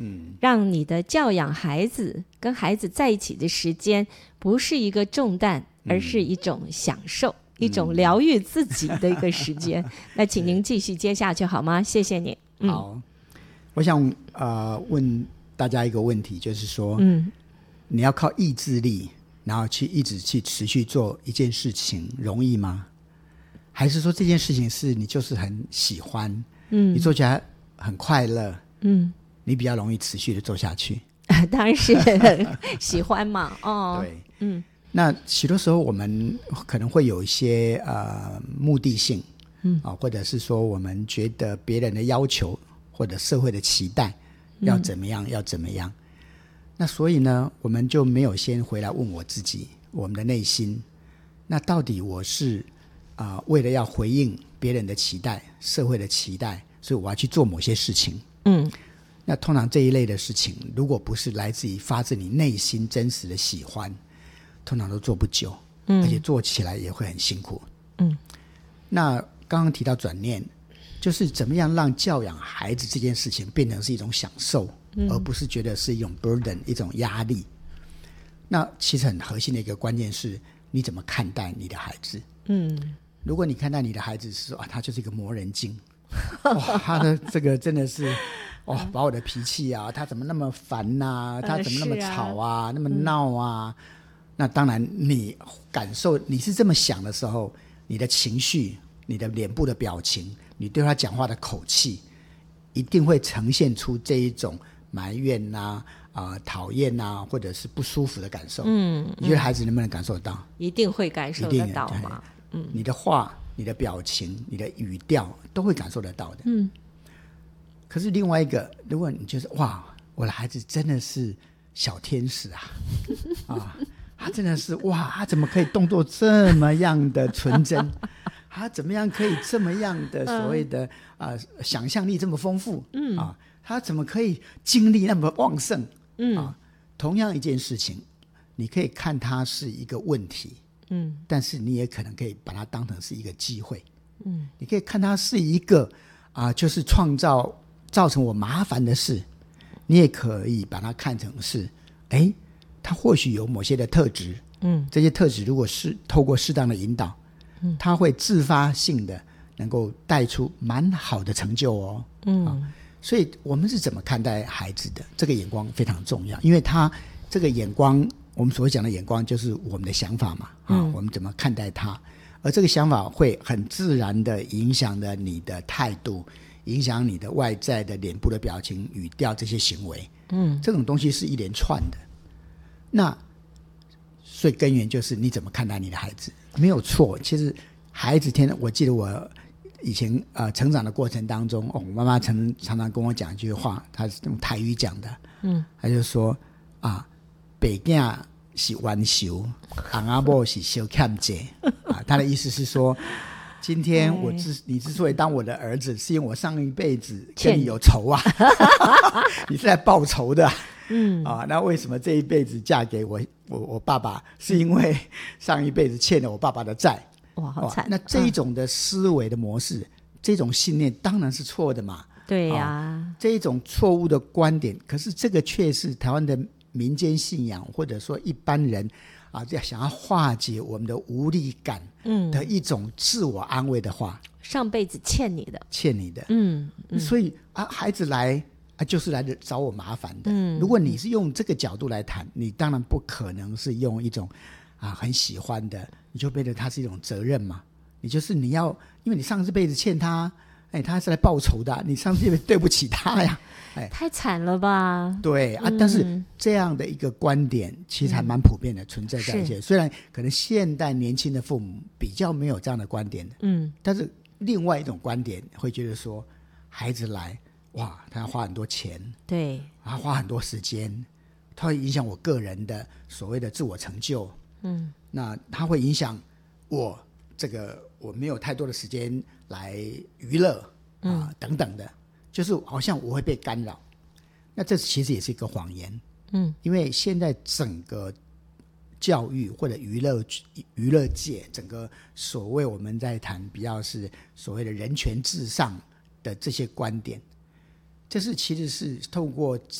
让你的教养孩子跟孩子在一起的时间不是一个重担，而是一种享受，一种疗愈自己的一个时间。那请您继续接下去好吗？谢谢你。 好，我想问大家一个问题，就是说，你要靠意志力，然后一直去持续做一件事情，容易吗？还是说这件事情是你就是很喜欢，你做起来很快乐，你比较容易持续的做下去？ 当然是喜欢嘛， 对，那许多时候我们可能会有一些目的性，或者是说我们觉得别人的要求或者社会的期待要怎么样，要怎么样。那所以呢，我们就没有先回来问我自己，我们的内心，那到底我是为了要回应别人的期待，社会的期待，所以我要去做某些事情。那通常这一类的事情，如果不是来自于发自你内心真实的喜欢，通常都做不久，而且做起来也会很辛苦。那刚刚提到转念，就是怎么样让教养孩子这件事情变成是一种享受，而不是觉得是一种 burden， 一种压力。那其实很核心的一个关键是你怎么看待你的孩子。如果你看待你的孩子是说他就是一个魔人精，他的这个真的是把我的脾气他怎么那么烦他怎么那么吵那么闹那当然你感受你是这么想的时候，你的情绪，你的脸部的表情，你对他讲话的口气，一定会呈现出这一种埋怨讨厌或者是不舒服的感受。你觉得孩子能不能感受得到？ 一定会感受得到嘛。 你的话，你的表情，你的语调都会感受得到的。可是另外一个，如果你觉得我的孩子真的是小天使他真的是他怎么可以动作这么样的纯真他怎么样可以这么样的所谓的想象力这么丰富他怎么可以精力那么旺盛同样一件事情，你可以看它是一个问题，但是你也可能可以把它当成是一个机会，你可以看它是一个就是造成我麻烦的事，你也可以把它看成是它或许有某些的特质，这些特质如果是透过适当的引导，它会自发性的能够带出蛮好的成就所以我们是怎么看待孩子的这个眼光非常重要，因为他这个眼光，我们所讲的眼光就是我们的想法嘛我们怎么看待他，而这个想法会很自然的影响了你的态度，影响你的外在的脸部的表情、语调这些行为这种东西是一连串的。那所以根源就是你怎么看待你的孩子，没有错。其实孩子我记得我以前成长的过程当中我妈妈常常跟我讲一句话，她是用台语讲的她就说爸囝是冤仇，翁仔某是小欠债她的意思是说，今天你之所以当我的儿子，是因为我上一辈子跟你有仇你是来报仇的那为什么这一辈子嫁给我爸爸，是因为上一辈子欠了我爸爸的债。 好惨。 那这一种的思维的模式，这种信念当然是错的嘛。 对呀这一种错误的观点，可是这个却是台湾的民间信仰，或者说一般人想要化解我们的无力感的一种自我安慰的话， 上辈子欠你的所以孩子来就是来找我麻烦的如果你是用这个角度来谈，你当然不可能是用一种很喜欢的，你就变得它是一种责任嘛。你要因为你上辈子欠他他是来报仇的你上辈子对不起他呀太惨了吧。 对但是这样的一个观点其实还蛮普遍的存在在一些虽然可能现代年轻的父母比较没有这样的观点的但是另外一种观点会觉得说，孩子来他要花很多钱， 对， 他花很多时间，他会影响我个人的所谓的自我成就那他会影响我我没有太多的时间来娱乐等等的，就是好像我会被干扰。那这其实也是一个谎言因为现在整个教育或者娱乐界，整个所谓我们在谈比较是所谓的人权至上的这些观点，这是其实是透过